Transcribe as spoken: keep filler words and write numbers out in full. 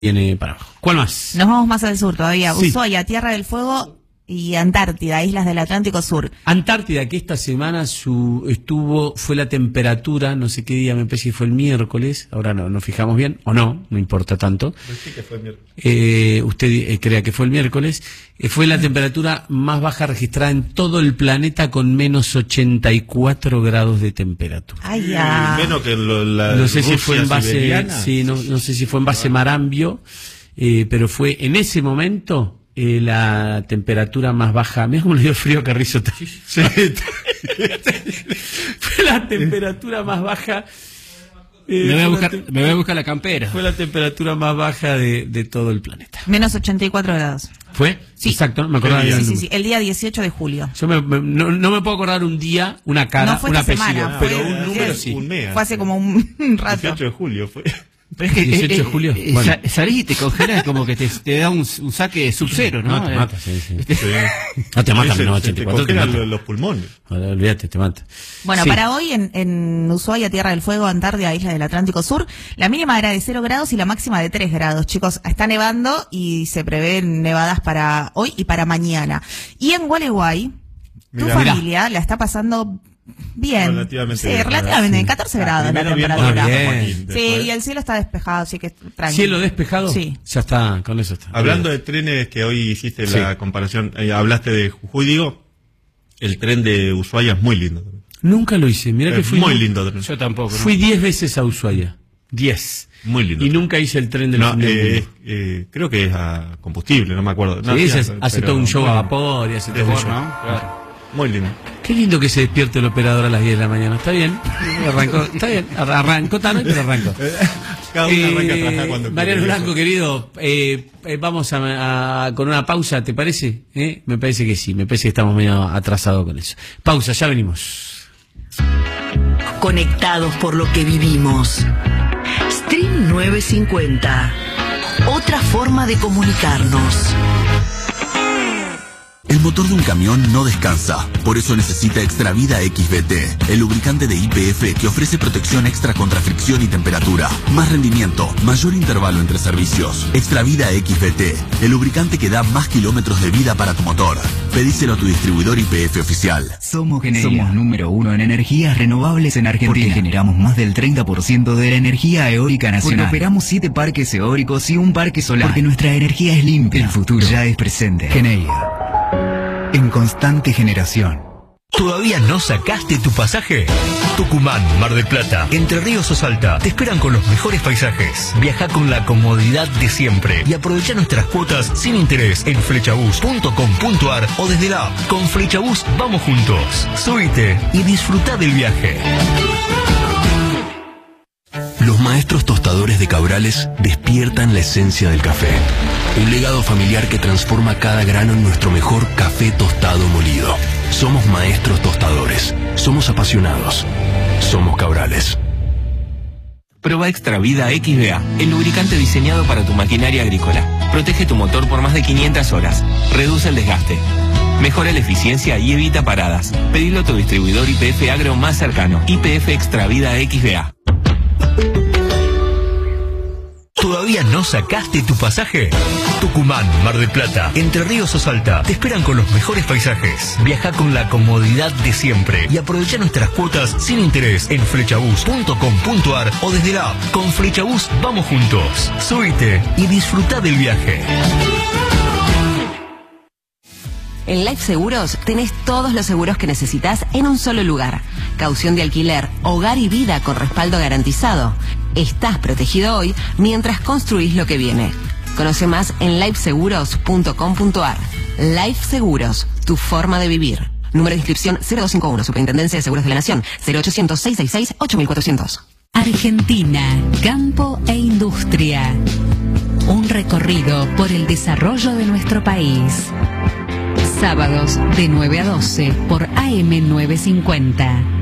Viene para abajo. ¿Cuál más? Nos vamos más al sur todavía. Sí. Ushuaia, Tierra del Fuego y Antártida, islas del Atlántico Sur. Antártida, que esta semana su estuvo, fue la temperatura, no sé qué día, me parece que fue el miércoles, ahora no nos fijamos bien, o no, no importa tanto. Sí que fue el miércoles. Eh, usted eh, crea que fue el miércoles, eh, fue la temperatura más baja registrada en todo el planeta con menos ochenta y cuatro grados de temperatura. Ay, ya. Y menos que lo, la No sé si Rusia fue en base, siberiana. sí, no, no sé si fue en base Marambio, eh, pero fue en ese momento eh, la temperatura más baja. Mira cómo le dio frío a Carrizo. Sí. Fue la temperatura más baja. eh, Me voy, a fue buscar, la te- me voy a buscar la campera. Fue la temperatura más baja de, de todo el planeta. Menos ochenta y cuatro grados. ¿Fue? Sí. Exacto, no me acordaba Sí, bien. Sí, el sí, número. sí. El día dieciocho de julio. Yo me- me- no, no me puedo acordar un día, una cara, No fue un esta apellido, semana, pero fue- un número fue- sí. Un mes. Fue hace como un rato. dieciocho de julio fue. Pero es que, dieciocho de julio. eh, Bueno. sa- salís y te congelas como que te, te da un, un saque sub-cero, ¿no? No, te Eh, mata, sí, sí. este- Sí. No te mata, Se- no, se te ochenta y cuatro te congelan mata. los, los pulmones. Olvídate, te mata. Bueno, Sí. para hoy en, en Ushuaia, Tierra del Fuego, Antártida, islas del Atlántico Sur, la mínima era de cero grados y la máxima de tres grados. Chicos, está nevando y se prevén nevadas para hoy y para mañana. Y en Gualeguay, tu Mirá. familia la está pasando bien. Relativamente Sí, bien, relativamente, sí. catorce Ah, grados la primero bien por temperatura. Bien. Joaquín, Sí, después- y el cielo está despejado, así que tranquilo. Cielo despejado, Sí. ya está, con eso está. Hablando de trenes que hoy hiciste Sí. la comparación, eh, hablaste de Jujuy, digo, el tren de Ushuaia es muy lindo. Nunca lo hice, mira que Es fui muy lindo tren. Yo tampoco. ¿no? Fui diez veces a Ushuaia, diez. Muy lindo. Y nunca hice el tren del No, fin del eh, mundo. eh, creo que es a combustible, no me acuerdo. No, Sí, sí, ese hace pero todo un show muy a lindo. vapor y hace todo un Mejor, show. ¿no? Claro. Muy lindo. Qué lindo que se despierte el operador a las diez de la mañana. Está bien, arrancó, está bien, ar- arrancó tarde, pero arrancó. Cada uno arranca a Eh, trabajar cuando Mariano quiere. Blanco, querido, eh, eh, vamos a, a- con una pausa, ¿te parece? ¿Eh? Me parece que sí, me parece que estamos medio atrasados con eso. Pausa, ya venimos. Conectados por lo que vivimos. Stream novecientos cincuenta. Otra forma de comunicarnos. El motor de un camión no descansa, por eso necesita Extravida X B T, el lubricante de Y P F que ofrece protección extra contra fricción y temperatura, más rendimiento, mayor intervalo entre servicios. Extravida X B T, el lubricante que da más kilómetros de vida para tu motor. Pedíselo a tu distribuidor Y P F oficial. Somos Geneia. Somos número uno en energías renovables en Argentina. Porque generamos más del treinta por ciento de la energía eólica nacional. Porque operamos siete parques eólicos y un parque solar. Porque nuestra energía es limpia. El futuro ya es presente. Geneia. En constante generación. ¿Todavía no sacaste tu pasaje? Tucumán, Mar del Plata, Entre Ríos o Salta te esperan con los mejores paisajes. Viaja con la comodidad de siempre y aprovecha nuestras cuotas sin interés en flechabus punto com punto ar o desde la app. Con Flechabus vamos juntos. Subite y disfruta del viaje. Los maestros tostadores de Cabrales despiertan la esencia del café. Un legado familiar que transforma cada grano en nuestro mejor café tostado molido. Somos maestros tostadores. Somos apasionados. Somos Cabrales. Prueba Extravida X B A, el lubricante diseñado para tu maquinaria agrícola. Protege tu motor por más de quinientas horas. Reduce el desgaste. Mejora la eficiencia y evita paradas. Pedilo a tu distribuidor Y P F Agro más cercano. Y P F Extravida X B A. ¿Todavía no sacaste tu pasaje? Tucumán, Mar del Plata, Entre Ríos o Salta te esperan con los mejores paisajes. Viaja con la comodidad de siempre y aprovecha nuestras cuotas sin interés en flechabus punto com punto ar o desde la app. Con Flechabus vamos juntos. Subite y disfruta del viaje. En Life Seguros tenés todos los seguros que necesitas en un solo lugar. Caución de alquiler, hogar y vida con respaldo garantizado. Estás protegido hoy mientras construís lo que viene. Conoce más en life seguros punto com punto ar. Life Seguros, tu forma de vivir. Número de inscripción cero dos cinco uno, Superintendencia de Seguros de la Nación, cero ochocientos, seiscientos sesenta y seis, ocho mil cuatrocientos. Argentina, campo e industria. Un recorrido por el desarrollo de nuestro país. Sábados de nueve a doce por A M novecientos cincuenta.